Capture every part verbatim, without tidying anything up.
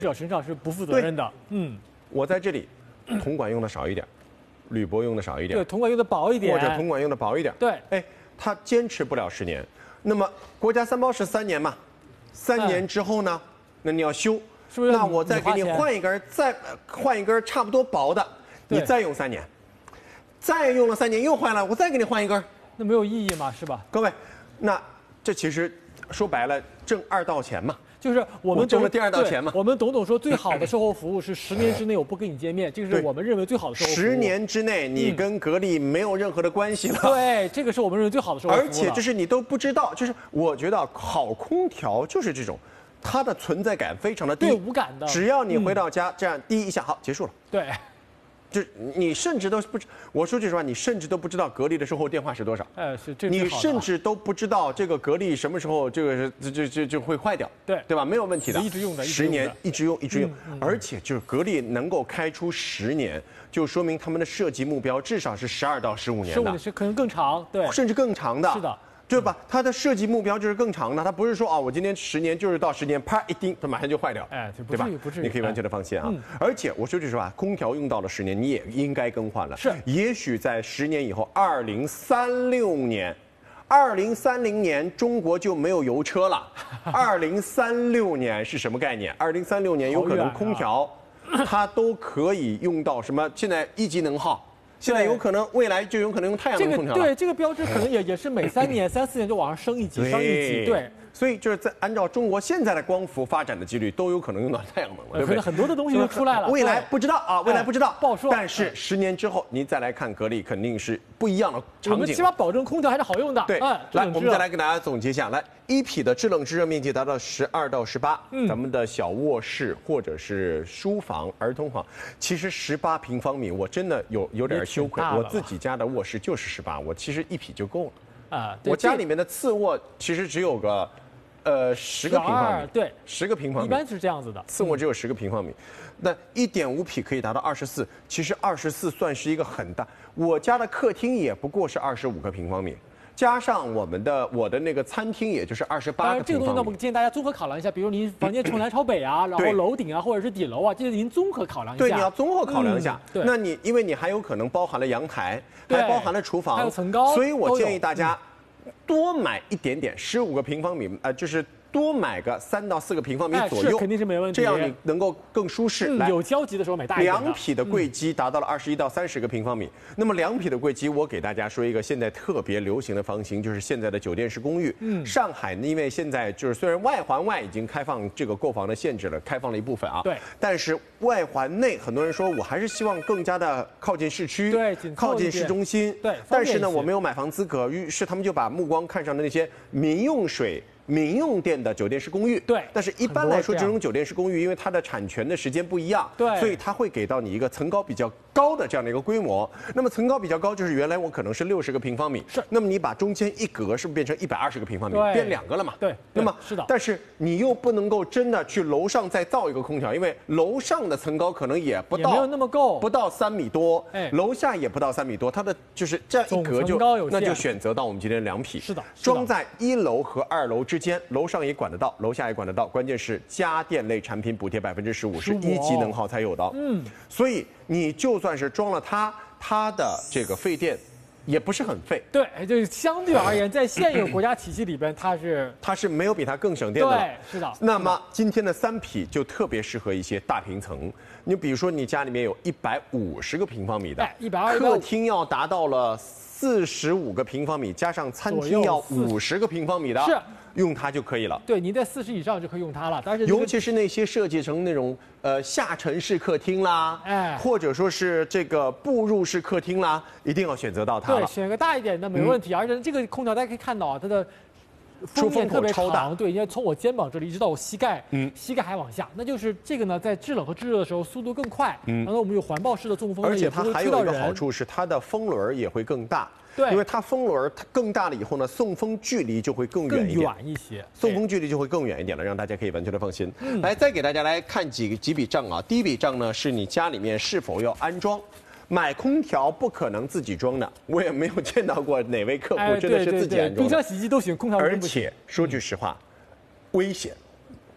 者身上是不负责任的。嗯， 我在这里，铜管用的少一点，铝箔用的少一点， 对，铜管用的薄一点， 或者铜管用的薄一点。 对， 哎，它坚持不了十年。那么国家三包是三年嘛？三年之后呢？那你要修， 是不是？ 那我再给你换一根，再换一根差不多薄的，你再用三年，再用了三年又坏了，我再给你换一根， 那没有意义嘛，是吧？ 各位，那这其实说白了，挣二道钱嘛。 就是我们挣了第二道钱嘛。 我们董董说，最好的售后服务是十年之内我不跟你见面，这个是我们认为最好的售后服务。 十年之内你跟格力没有任何的关系了。 对，这个是我们认为最好的售后服务。 而且就是你都不知道，就是我觉得好空调就是这种，它的存在感非常的低， 对，无感的。 只要你回到家，这样滴一下，好，结束了。 对。 就你甚至都不知，我说句实话，你甚至都不知道格力的售后电话是多少。 哎，是这。 你甚至都不知道这个格力什么时候这个就就就就会坏掉。 对， 对吧？没有问题的， 一直用的， 十年一直用一直用，而且就是格力能够开出十年，就说明他们的设计目标至少是十二到十五年的， 十五年是可能更长，对， 甚至更长的。 是的。 对吧？它的设计目标就是更长的，它不是说啊，我今天十年就是到十年，啪一钉，它马上就坏掉， 哎， 对吧？ 不至于， 你可以完全的放心啊。而且我说句实话，空调用到了十年，你也应该更换了。 是， 也许在十年以后，二零三六年，二零三零年中国就没有油车了。二零三六年是什么概念？二零三六年有可能空调它都可以用到什么？现在一级能耗。现在有可能，未来就有可能用太阳能空调了。 这个对这个标志可能也也是每三年、三四年就往上升一级，升一级。对， 所以就是在按照中国现在的光伏发展的几率，都有可能用到太阳能了，对不对？ 很多的东西都出来了。 未来不知道啊，未来不知道， 不好说。 但是十年之后，您再来看格力，肯定是不一样的场景。 我们起码保证空调还是好用的。 对，来，我们再来给大家总结一下，来。一匹的制冷制热面积达到十二到十八，咱们的小卧室或者是书房、儿童房，其实十八平方米，我真的有有点羞愧。我自己家的卧室就是十八，我其实一匹就够了。啊，我家里面的次卧其实只有个，呃，十个平方米， 对， 十个平方米， 一般是这样子的。 次卧只有十个平方米，那一点五匹可以达到二十四，其实二十四算是一个很大。我家的客厅也不过是二十五个平方米。加上我们的我的那个餐厅，也就是二十八个平方米。这个东西呢， 我建议大家综合考量一下，比如您房间朝南朝北啊，然后楼顶啊，或者是底楼啊，这些您综合考量一下。 对，你要综合考量一下。 对， 那你因为你还有可能包含了阳台，还包含了厨房， 还有层高， 所以我建议大家多买一点点，十五个平方米，呃，就是。多买个三到四个平方米左右， 肯定是没问题。 这样你能够更舒适。 来，有交集的时候买大一点的。 两匹的柜机达到了二十一到三十个平方米。那么两匹的柜机，我给大家说一个现在特别流行的房型，就是现在的酒店式公寓。嗯，上海呢，因为现在就是虽然外环外已经开放这个购房的限制了，开放了一部分啊。 对。 但是外环内，很多人说我还是希望更加的靠近市区， 对， 靠近市中心。 对。 但是呢，我没有买房资格，于是他们就把目光看上了那些民用水。民用店的酒店式公寓， 对， 但是一般来说，这种酒店式公寓，因为它的产权的时间不一样， 对， 所以它会给到你一个层高比较高的这样的一个规模。那么层高比较高，就是原来我可能是六十个平方米， 是， 那么你把中间一格是不是变成一百二十个平方米，变两个了嘛？ 对， 那么是的， 但是你又不能够真的去楼上再造一个空调，因为楼上的层高可能也不到， 没有那么够， 不到三米多， 哎， 楼下也不到三米多，它的就是这样一格就那就选择到我们今天的两匹， 是的， 装在一楼和二楼之间，楼上也管得到，楼下也管得到，关键是家电类产品补贴百分之十五，是一级能耗才有的。嗯，所以你就算是装了它，它的这个费电也不是很费。 对，就是相对而言，在现有国家体系里边，它是它是没有比它更省电的。 对，是的。 那么今天的三匹就特别适合一些大平层，你比如说你家里面有一百五十个平方米的， 一百二， 客厅要达到了四十五个平方米，加上餐厅要五十个平方米的， 是。 用它就可以了。 对，您在四十以上就可以用它了。但是、 这个，尤其是那些设计成那种呃下沉式客厅啦，哎，或者说是这个步入式客厅啦，一定要选择到它了。 对，选个大一点的没问题。嗯、而且这个空调大家可以看到啊，它的封面特别长，对，应该从我肩膀这里一直到我膝盖，嗯，膝盖还往下。那就是这个呢，在制冷和制热的时候速度更快。嗯，然后我们有环抱式的送风， 而且它还有一个好处是它的风轮也会更大。 对， 因为它风轮它更大了以后呢，送风距离就会更远一点， 更远一些， 送风距离就会更远一点了，让大家可以完全的放心。嗯、来，再给大家来看几个几笔账啊。第一笔账呢，是你家里面是否要安装。买空调不可能自己装的，我也没有见到过哪位客户真的是自己安装的。 冰箱、洗衣机都行，空调而且说句实话，危险。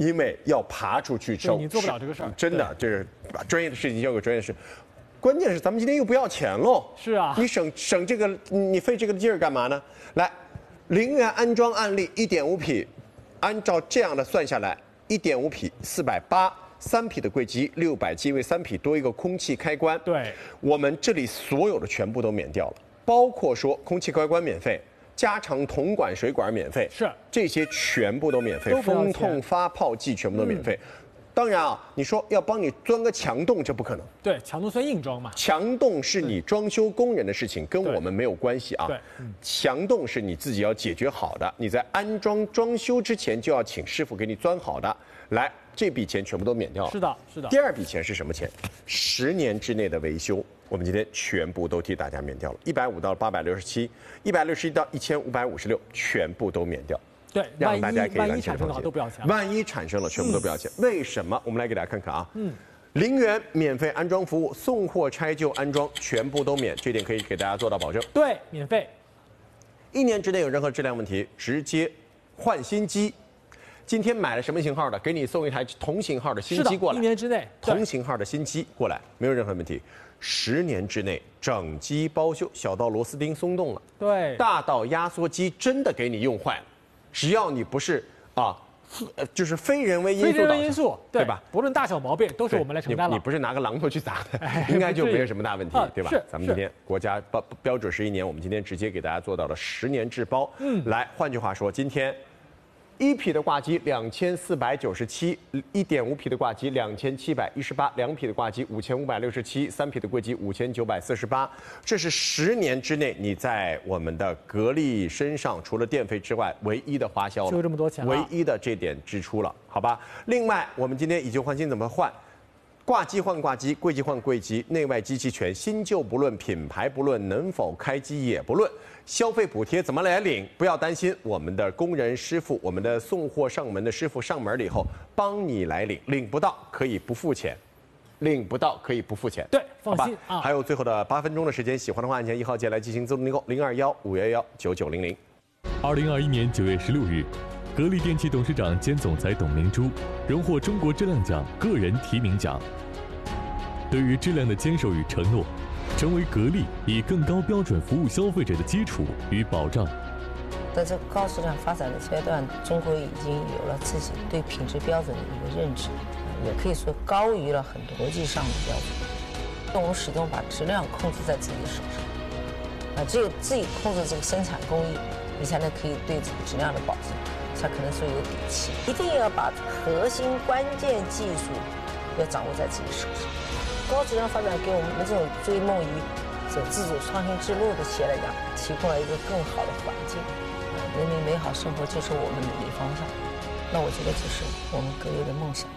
因为要爬出去收， 你做不了这个事儿， 真的，这是把专业的事情交给专业的事。关键是咱们今天又不要钱喽， 是啊， 你省省这个，你费这个劲儿干嘛呢？来，零元安装案例一点五匹，按照这样的算下来，一点五匹四百八，三匹的柜机六百，因为三匹多一个空气开关。 对， 我们这里所有的全部都免掉了，包括说空气开关免费。加长铜管水管免费， 是这些全部都免费，风痛发泡剂全部都免费。嗯、当然啊，你说要帮你钻个墙洞，这不可能。 对，墙洞算硬装嘛。 墙洞是你装修工人的事情，跟我们没有关系啊。 对，嗯、 墙洞是你自己要解决好的，你在安装装修之前就要请师傅给你钻好的。来，这笔钱全部都免掉了。 是的，是的。 第二笔钱是什么钱？十年之内的维修。我们今天全部都替大家免掉了，一百五到八百六十七，一百六十一到一千五百五十六，全部都免掉。 对， 让大家可以万一产生了都不要钱。 万一产生了，全部都不要钱。嗯、为什么？我们来给大家看看啊。嗯，零元免费安装服务，送货拆旧安装全部都免，这点可以给大家做到保证。 对，免费。 一年之内有任何质量问题，直接换新机。今天买了什么型号的，给你送一台同型号的新机过来。 一年之内， 同型号的新机过来，没有任何问题。十年之内整机包修，小到螺丝钉松动了， 对， 大到压缩机真的给你用坏了，只要你不是啊，呃，就是非人为因素导致， 非人为因素， 对吧？ 不论大小毛病都是我们来承担了。 你不是拿个榔头去砸的，应该就没有什么大问题，对吧？ 是。 咱们今天国家标标准是一年，我们今天直接给大家做到了十年质包。嗯，来，换句话说，今天。一匹的挂机两千四百九十七，一点五匹的挂机两千七百一十八，两匹的挂机五千五百六十七，三匹的柜机五千九百四十八。这是十年之内你在我们的格力身上除了电费之外唯一的花销了， 就这么多钱了， 唯一的这点支出了，好吧？另外，我们今天以旧换新怎么换？挂机换挂机，柜机换柜机，内外机齐全，新旧不论，品牌不论，能否开机也不论。消费补贴怎么来领？不要担心，我们的工人师傅，我们的送货上门的师傅上门了以后，帮你来领。领不到可以不付钱，领不到可以不付钱。 对，放心啊。 还有最后的八分钟的时间，喜欢的话按键一号键来进行自动订购，零二幺五幺幺九九零零。 二零二一年九月十六日，格力电器董事长兼总裁董明珠荣获中国质量奖个人提名奖。对于质量的坚守与承诺，成为格力以更高标准服务消费者的基础与保障。 在这个高质量发展的阶段，中国已经有了自己对品质标准的一个认知，也可以说高于了很多国际上的标准。我们始终把质量控制在自己的手上，啊，只有自己控制这个生产工艺，你才能可以对这个质量的保证，才可能说有底气。一定要把核心关键技术要掌握在自己手上。高质量发展给我们这种追梦于走自主创新之路的企业来讲，提供了一个更好的环境。人民美好生活就是我们努力方向。那我觉得这是我们格力的梦想。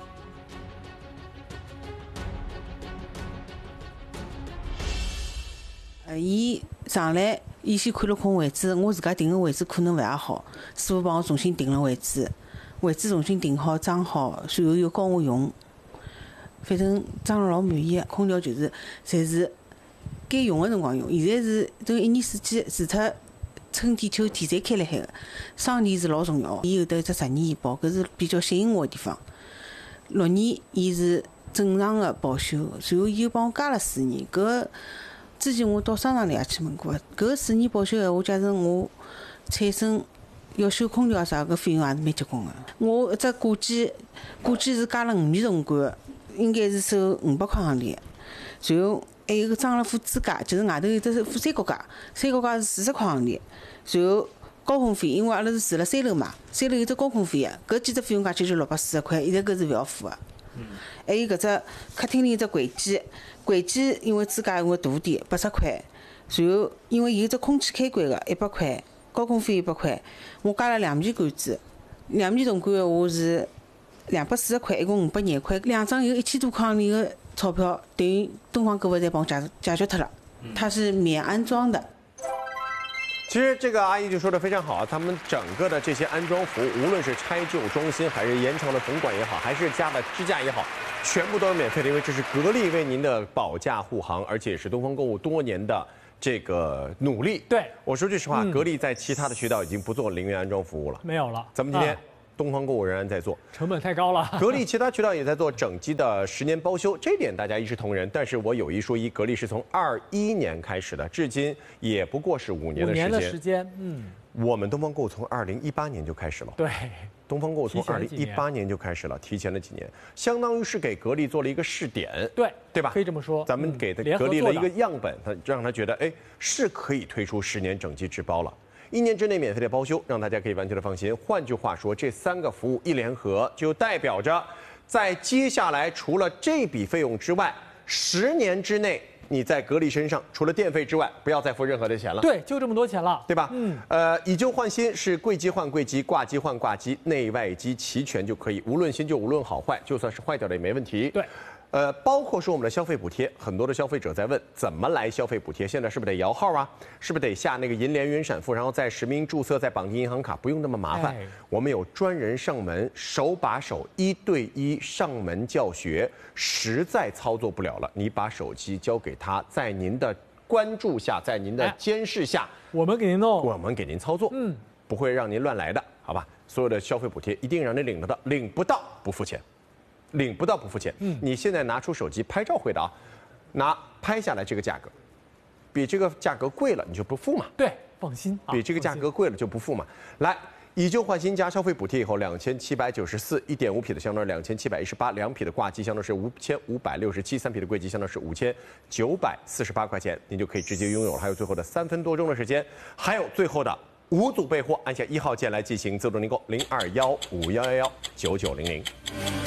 呃，伊上来，伊先看了空位置，我自家定个位置可能勿大好，师傅帮我重新定了位置，位置重新定好装好，随后又教我用。反正装了老满意，空调就是侪是该用的辰光用。现在是这个一年四季，除脱春天、秋天侪开辣海个，双电是老重要。伊有得一只十年医保，搿是比较吸引我的地方。六年伊是正常的保修，随后伊又帮我加了四年。搿之前我到商场里也去问过，搿四年保修闲话，假使我产生要修空调啥，搿费用也是蛮结棍个。我一只挂机，挂机是加了五米铜管。应该是收五百块行钿，然后还有个装了副支架，就是外头有只副三脚架，三脚架是四十块行钿，然后高空费，因为阿拉是住辣三楼嘛，三楼有只高空费个，搿几只费用加起来就六百四十块，现在搿是勿要付个。还有搿只客厅里有只柜机，柜机因为支架因为大点，八十块，然后因为有只空气开关个，一百块，高空费一百块，我加了两米管子，两米铜管个话是。两百四十块，一共五百廿块，两张有一千多块行钿的钞票，等于东方购物侪帮我解解决脱了。它是免安装的。 其实这个阿姨就说的非常好，他们整个的这些安装服务，无论是拆旧装新，还是延长的铜管也好，还是加的支架也好，全部都是免费的，因为这是格力为您的保驾护航，而且是东方购物多年的这个努力。 对， 我说句实话，嗯、格力在其他的渠道已经不做零元安装服务了， 没有了。 咱们今天。啊东方购物仍然在做， 成本太高了。 格力其他渠道也在做整机的十年包修，这点大家一视同仁。但是我有一说一，格力是从二一年开始的，至今也不过是五年的时间。 五年的时间，嗯。 我们东方购物从二零一八年就开始了。 对。 东方购物从二零一八年就开始了，提前了几年，相当于是给格力做了一个试点， 对对吧？ 可以这么说， 咱们给格力了一个样本，他让他觉得，哎，是可以推出十年整机质包了，一年之内免费的包修，让大家可以完全的放心。换句话说，这三个服务一联合，就代表着，在接下来除了这笔费用之外，十年之内。你在格力身上，除了电费之外，不要再付任何的钱了。 对，就这么多钱了， 对吧？嗯。呃，以旧换新是柜机换柜机，挂机换挂机，内外机齐全就可以，无论新旧，无论好坏，就算是坏掉了也没问题。 对。 呃，包括说我们的消费补贴，很多的消费者在问怎么来消费补贴，现在是不是得摇号啊？是不是得下那个银联云闪付，然后再实名注册，再绑定银行卡，不用那么麻烦。哎、我们有专人上门，手把手一对一上门教学，实在操作不了了，你把手机交给他，在您的关注下，在您的监视下，哎、 我们给您弄， 我们给您操作，嗯，不会让您乱来的，好吧？所有的消费补贴一定让你领得到，领不到不付钱。领不到不付钱。嗯，你现在拿出手机拍照会的啊，拿拍下来这个价格，比这个价格贵了你就不付嘛？ 对，放心。 比这个价格贵了就不付嘛。来，以旧换新加消费补贴以后，两千七百九十四，一点五匹的相当是两千七百一十八，两匹的挂机相当是五千五百六十七，三匹的柜机相当是五千九百四十八块钱，您就可以直接拥有了。还有最后的三分多钟的时间，还有最后的五组备货，按下一号键来进行自动订购，零二幺五幺幺幺九九零零。